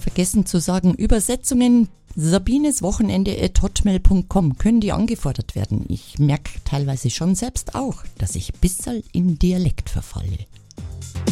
vergessen zu sagen, Übersetzungen sabineswochenende@hotmail.com können die angefordert werden. Ich merke teilweise schon selbst auch, dass ich ein bisschen in Dialekt verfalle.